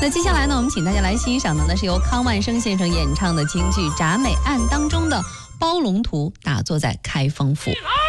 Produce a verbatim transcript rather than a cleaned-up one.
那接下来呢，我们请大家来欣赏的呢是由康万生先生演唱的京剧《铡美案》当中的包龙图打坐在开封府。